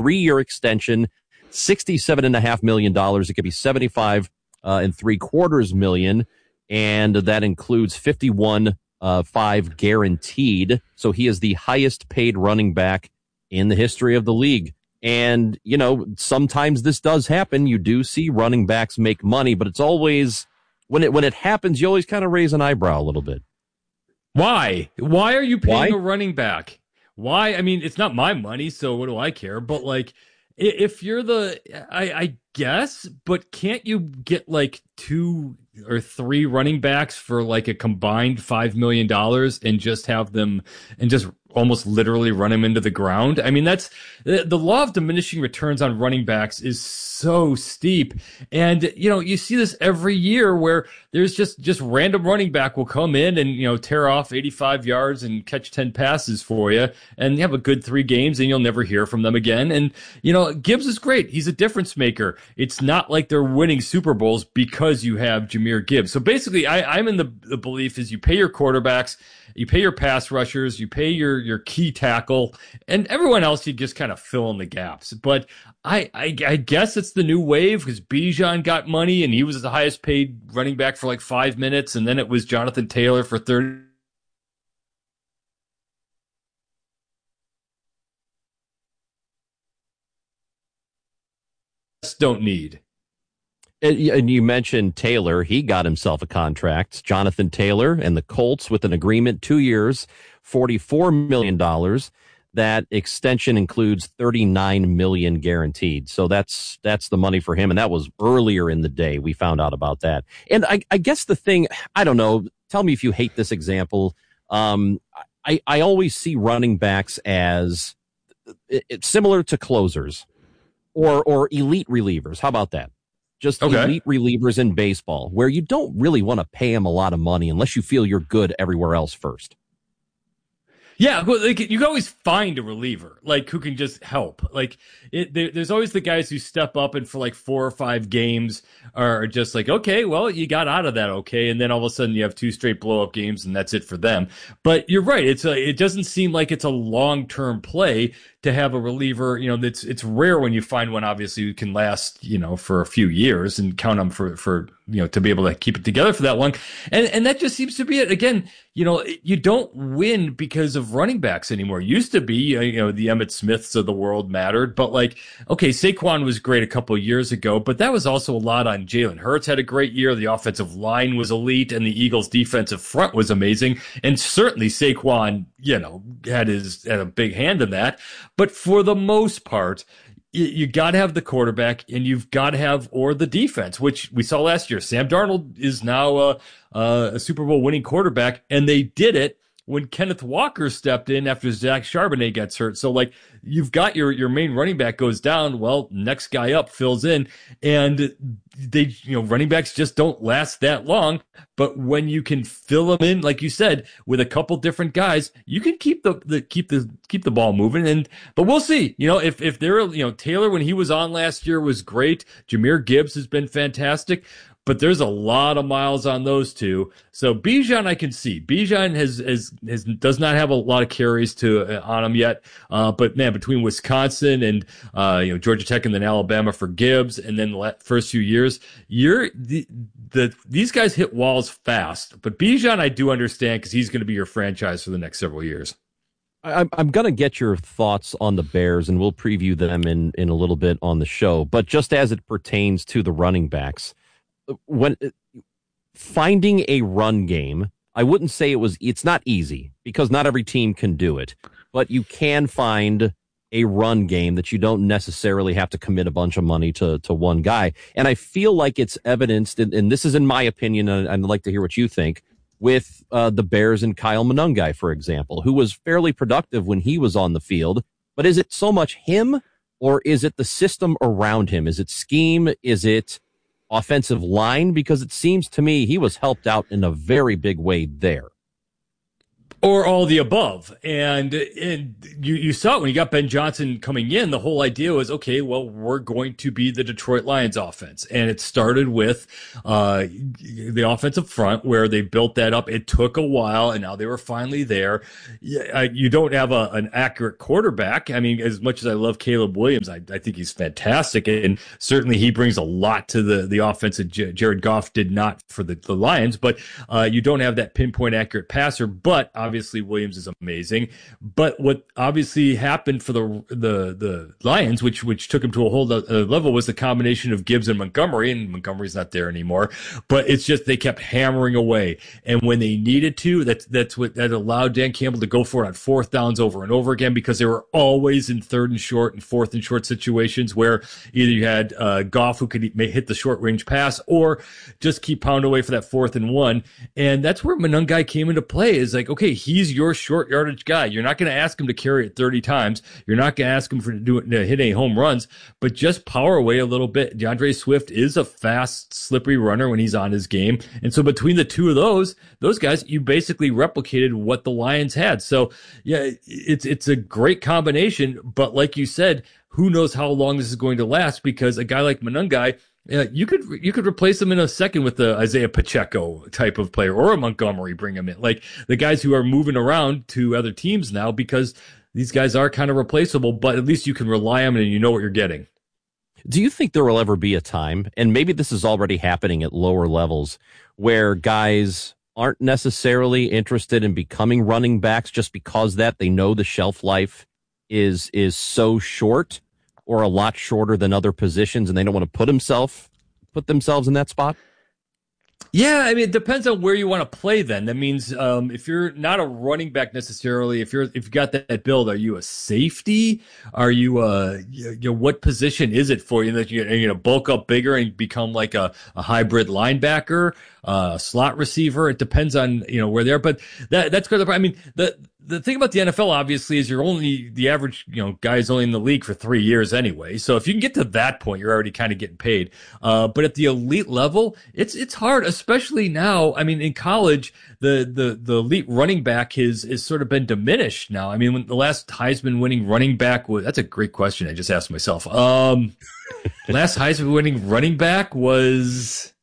3-year extension, $67.5 million. It could be 75.75 million, and that includes 51.5 guaranteed. So he is the highest paid running back in the history of the league. And, you know, sometimes this does happen. You do see running backs make money, but it's always when it happens, you always kind of raise an eyebrow a little bit. Why? Why are you paying a running back? Why? I mean, it's not my money, so what do I care? But like, if you're I guess, but can't you get like 2 or 3 running backs for like a combined $5 million and just have them and just almost literally run them into the ground? I mean, that's the law of diminishing returns on running backs is so steep. And, you know, you see this every year where there's just random running back will come in and, you know, tear off 85 yards and catch 10 passes for you and you have a good 3 games and you'll never hear from them again. And, you know, Gibbs is great. He's a difference maker. It's not like they're winning Super Bowls because you have Jahmyr Gibbs. So basically, I'm in the belief is you pay your quarterbacks, you pay your pass rushers, you pay your key tackle, and everyone else you just kind of fill in the gaps. But I guess it's the new wave because Bijan got money and he was the highest paid running back for like 5 minutes, and then it was Jonathan Taylor for 30. Don't need. And you mentioned Taylor. He got himself a contract. Jonathan Taylor and the Colts with an agreement, 2 years, $44 million. That extension includes $39 million guaranteed. So that's the money for him. And that was earlier in the day we found out about that. And I guess the thing, I don't know, tell me if you hate this example. I always see running backs as it's similar to closers or elite relievers. How about that? Just elite relievers in baseball, where you don't really want to pay them a lot of money unless you feel you're good everywhere else first. Yeah, well, like, you can always find a reliever like who can just help. Like there's always the guys who step up and for like 4 or 5 games are just like, okay, well, you got out of that, okay, and then all of a sudden you have 2 straight blow up games and that's it for them. But you're right; it doesn't seem like it's a long-term play to have a reliever. You know, it's rare when you find one obviously who can last, you know, for a few years and count them for you know, to be able to keep it together for that long. And that just seems to be it. Again, you know, you don't win because of running backs anymore. It used to be, you know, the Emmitt Smiths of the world mattered, but like, okay, Saquon was great a couple of years ago, but that was also a lot on Jalen Hurts had a great year. The offensive line was elite and the Eagles defensive front was amazing. And certainly Saquon, you know, had a big hand in that. But for the most part, you got to have the quarterback and you've got to have or the defense, which we saw last year. Sam Darnold is now a Super Bowl winning quarterback, and they did it when Kenneth Walker stepped in after Zach Charbonnet gets hurt. So like you've got your main running back goes down. Well, next guy up fills in, and they, you know, running backs just don't last that long. But when you can fill them in, like you said, with a couple different guys, you can keep the ball moving. But we'll see. You know, if they're, you know, Taylor when he was on last year was great. Jahmyr Gibbs has been fantastic. But there's a lot of miles on those two. So Bijan, I can see. Bijan does not have a lot of carries on him yet. But man, between Wisconsin and you know, Georgia Tech and then Alabama for Gibbs, and then the first few years, these guys hit walls fast. But Bijan, I do understand because he's going to be your franchise for the next several years. I'm going to get your thoughts on the Bears, and we'll preview them in a little bit on the show. But just as it pertains to the running backs, when finding a run game, I wouldn't say it's not easy because not every team can do it, but you can find a run game that you don't necessarily have to commit a bunch of money to one guy. And I feel like it's evidenced, and this is in my opinion, and I'd like to hear what you think, with the Bears and Kyle Monangai, for example, who was fairly productive when he was on the field. But is it so much him, or is it the system around him? Is it scheme? Is it offensive line? Because it seems to me he was helped out in a very big way there. Or all the above. And you saw it when you got Ben Johnson coming in. The whole idea was, okay, well, we're going to be the Detroit Lions offense. And it started with the offensive front where they built that up. It took a while, and now they were finally there. You don't have an accurate quarterback. I mean, as much as I love Caleb Williams, I think he's fantastic. And certainly he brings a lot to the offense that Jared Goff did not for the Lions. But you don't have that pinpoint accurate passer. But obviously, Williams is amazing. But what obviously happened for the Lions, which took him to a whole other level, was the combination of Gibbs and Montgomery. And Montgomery's not there anymore. But it's just they kept hammering away. And when they needed to, that's what that allowed Dan Campbell to go for it on fourth downs over and over again, because they were always in third and short and fourth and short situations where either you had Goff who could hit the short range pass or just keep pounding away for that 4th and 1. And that's where Monangai came into play. Is like, okay, he's your short yardage guy. You're not going to ask him to carry it 30 times. You're not going to ask him to hit any home runs, but just power away a little bit. DeAndre Swift is a fast, slippery runner when he's on his game. And so between the two of those guys, you basically replicated what the Lions had. So yeah, it's a great combination, but like you said, who knows how long this is going to last, because a guy like Monangai, you could replace him in a second with the Isaiah Pacheco type of player, or a Montgomery, bring him in. Like the guys who are moving around to other teams now, because these guys are kind of replaceable, but at least you can rely on them and you know what you're getting. Do you think there will ever be a time, and maybe this is already happening at lower levels, where guys aren't necessarily interested in becoming running backs just because that they know the shelf life is so short, or a lot shorter than other positions, and they don't want to put themselves in that spot? Yeah, I mean, it depends on where you want to play then. That means if you're not a running back necessarily, if you've got that build, are you a safety? Are you what position is it for you? That you're going to bulk up bigger and become like a hybrid linebacker, slot receiver? It depends on, where they are. But that's good. I mean, the thing about the NFL, obviously, is the average, guy is only in the league for 3 years anyway. So if you can get to that point, you're already kind of getting paid. But at the elite level, it's hard, especially now. I mean, in college, the elite running back has sort of been diminished now. I mean, when the last Heisman winning running back that's a great question I just asked myself. Last Heisman winning running back was,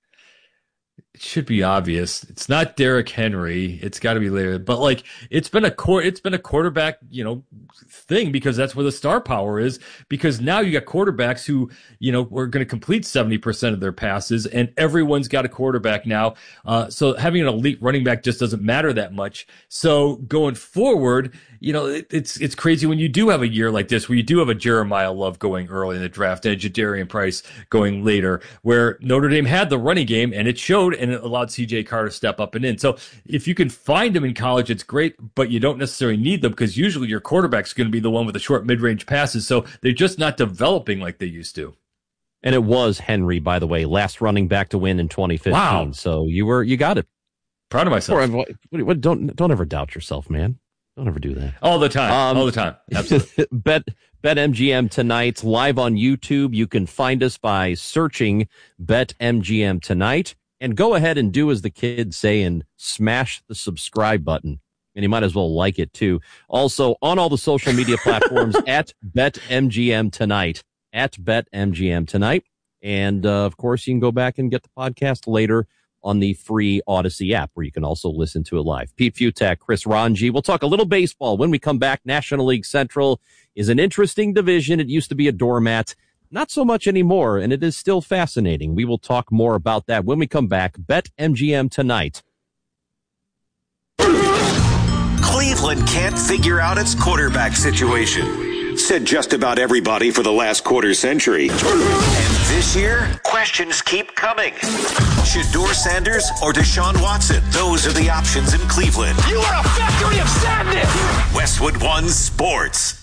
it should be obvious. It's not Derrick Henry. It's got to be later. But like, it's been a quarterback, thing, because that's where the star power is. Because now you got quarterbacks who, are going to complete 70% of their passes, and everyone's got a quarterback now. So having an elite running back just doesn't matter that much. So going forward, it's crazy when you do have a year like this, where you do have a Jeremiah Love going early in the draft and a Jadarian Price going later, where Notre Dame had the running game and it showed, and it allowed CJ Carr to step up and in. So if you can find them in college, it's great, but you don't necessarily need them, because usually your quarterback's going to be the one with the short mid-range passes. So they're just not developing like they used to. And it was Henry, by the way, last running back to win in 2015. Wow. So you got it. Proud of myself. Don't ever doubt yourself, man. Don't ever do that. All the time. All the time. Absolutely. BetMGM Tonight, live on YouTube. You can find us by searching BetMGM Tonight. And go ahead and do as the kids say and smash the subscribe button. And you might as well like it, too. Also, on all the social media platforms, at BetMGM Tonight. At BetMGM Tonight. And, of course, you can go back and get the podcast later on the free Odyssey app, where you can also listen to it live. Pete Fiutak, Chris Ranji. We'll talk a little baseball when we come back. National League Central is an interesting division. It used to be a doormat. Not so much anymore, and it is still fascinating. We will talk more about that when we come back. BetMGM Tonight. Cleveland can't figure out its quarterback situation, said just about everybody for the last quarter century. And this year, questions keep coming. Shedeur Sanders or Deshaun Watson? Those are the options in Cleveland. You are a factory of sadness! Westwood One Sports.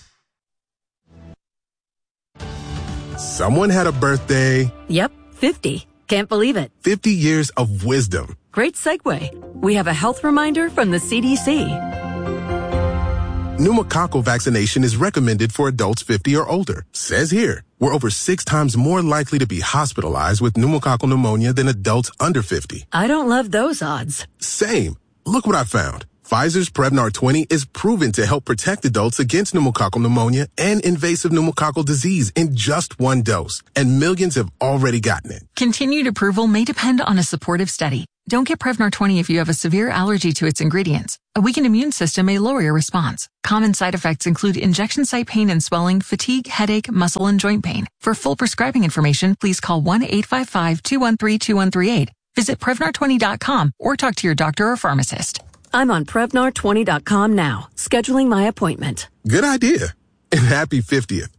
Someone had a birthday. Yep, 50. Can't believe it. 50 years of wisdom. Great segue. We have a health reminder from the CDC. Pneumococcal vaccination is recommended for adults 50 or older. Says here, we're over 6 times more likely to be hospitalized with pneumococcal pneumonia than adults under 50. I don't love those odds. Same. Look what I found. Pfizer's Prevnar 20 is proven to help protect adults against pneumococcal pneumonia and invasive pneumococcal disease in just one dose, and millions have already gotten it. Continued approval may depend on a supportive study. Don't get Prevnar 20 if you have a severe allergy to its ingredients. A weakened immune system may lower your response. Common side effects include injection site pain and swelling, fatigue, headache, muscle, and joint pain. For full prescribing information, please call 1-855-213-2138. Visit Prevnar20.com or talk to your doctor or pharmacist. I'm on Prevnar20.com now, scheduling my appointment. Good idea. And happy 50th.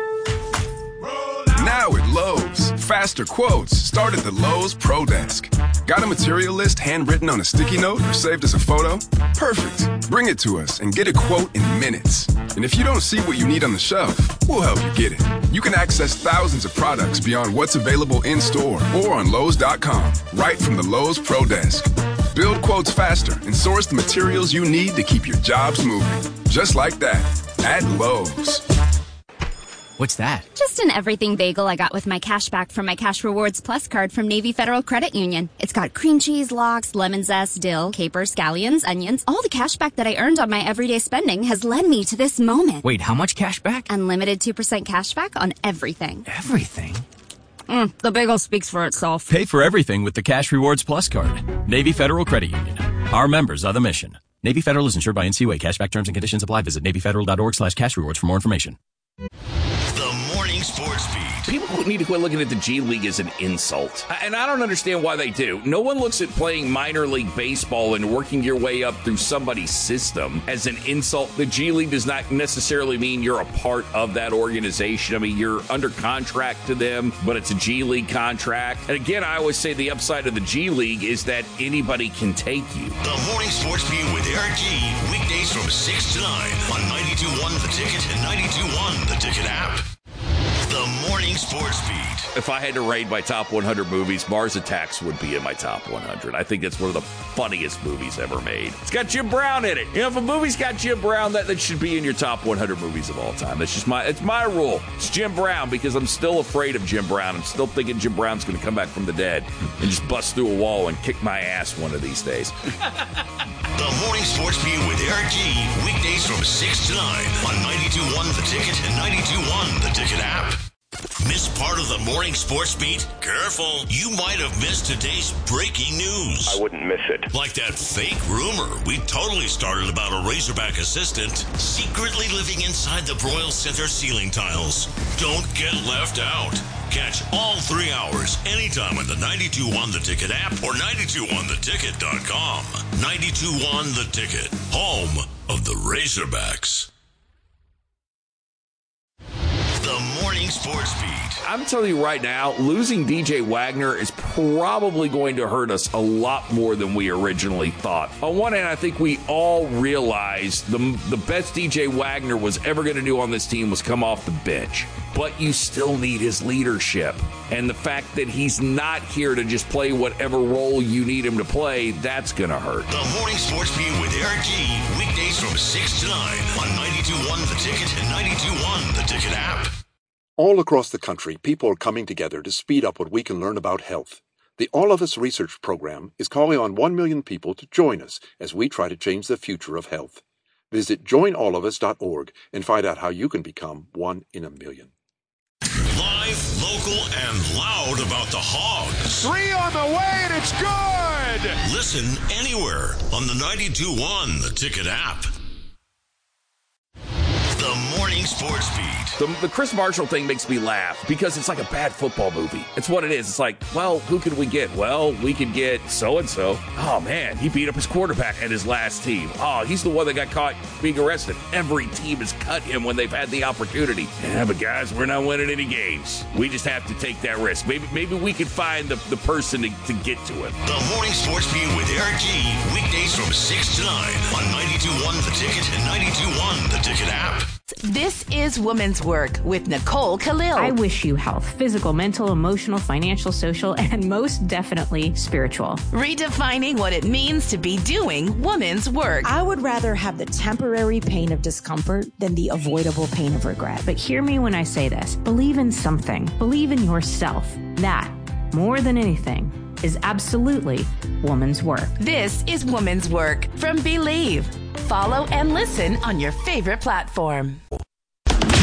Now at Lowe's, faster quotes start at the Lowe's Pro Desk. Got a material list handwritten on a sticky note or saved as a photo? Perfect. Bring it to us and get a quote in minutes. And if you don't see what you need on the shelf, we'll help you get it. You can access thousands of products beyond what's available in store or on Lowe's.com, right from the Lowe's Pro Desk. Build quotes faster and source the materials you need to keep your jobs moving. Just like that, at Lowe's. What's that? Just an everything bagel I got with my cash back from my Cash Rewards Plus card from Navy Federal Credit Union. It's got cream cheese, lox, lemon zest, dill, capers, scallions, onions. All the cash back that I earned on my everyday spending has led me to this moment. Wait, how much cash back? Unlimited 2% cash back on everything. Everything? The bagel speaks for itself. Pay for everything with the Cash Rewards Plus card. Navy Federal Credit Union. Our members are the mission. Navy Federal is insured by NCUA. Cashback terms and conditions apply. Visit NavyFederal.org/cashrewards for more information. The Morning Sports Beat. People need to quit looking at the G League as an insult. And I don't understand why they do. No one looks at playing minor league baseball and working your way up through somebody's system as an insult. The G League does not necessarily mean you're a part of that organization. I mean, you're under contract to them, but it's a G League contract. And again, I always say the upside of the G League is that anybody can take you. The Morning Sports Beat with Eric G. Weekdays from 6 to 9 on 92.1 The Ticket and 92.1 The Ticket app. The Morning Sports Beat. If I had to rate my top 100 movies, Mars Attacks would be in my top 100. I think it's one of the funniest movies ever made. It's got Jim Brown in it. You know, if a movie's got Jim Brown, that should be in your top 100 movies of all time. That's just it's my rule. It's Jim Brown because I'm still afraid of Jim Brown. I'm still thinking Jim Brown's going to come back from the dead and just bust through a wall and kick my ass one of these days. The Morning Sports Beat with Eric G. Weekdays from 6 to 9 on 92.1 The Ticket and 92.1 The Ticket app. Miss part of the Morning Sports Beat? Careful, you might have missed today's breaking news. I wouldn't miss it. Like that fake rumor we totally started about a Razorback assistant secretly living inside the Broyles Center ceiling tiles. Don't get left out. Catch all 3 hours anytime on the 92.1 The Ticket app or 92.1theticket.com. 92.1 The Ticket, home of the Razorbacks. The Morning Sports Beat. I'm telling you right now, losing DJ Wagner is probably going to hurt us a lot more than we originally thought. On one hand, I think we all realized the best DJ Wagner was ever going to do on this team was come off the bench. But you still need his leadership. And the fact that he's not here to just play whatever role you need him to play, that's going to hurt. The Morning Sports Beat with Eric G. Weekdays from 6 to 9 on 92.1 The Ticket and 92.1 The Ticket app. All across the country, people are coming together to speed up what we can learn about health. The All of Us Research Program is calling on 1 million people to join us as we try to change the future of health. Visit joinallofus.org and find out how you can become 1 in a million. Live, local, and loud about the Hogs. 3 on the way, and it's good! Listen anywhere on the 92.1 The Ticket app. The Morning Sports Beat. The Chris Marshall thing makes me laugh because it's like a bad football movie. It's what it is. It's like, well, who could we get? Well, we could get so-and-so. Oh, man, he beat up his quarterback at his last team. Oh, he's the one that got caught being arrested. Every team has cut him when they've had the opportunity. Yeah, but guys, we're not winning any games. We just have to take that risk. Maybe we could find the person to get to him. The Morning Sports Beat with Eric G. Weekdays from 6 to 9 on 92.1 The Ticket and 92.1 The Ticket app. This is Women's Work with Nicole Khalil. I wish you health, physical, mental, emotional, financial, social, and most definitely spiritual. Redefining what it means to be doing women's work. I would rather have the temporary pain of discomfort than the avoidable pain of regret. But hear me when I say this. Believe in something. Believe in yourself. That, more than anything, is absolutely woman's work. This is Woman's Work from Believe. Follow and listen on your favorite platform.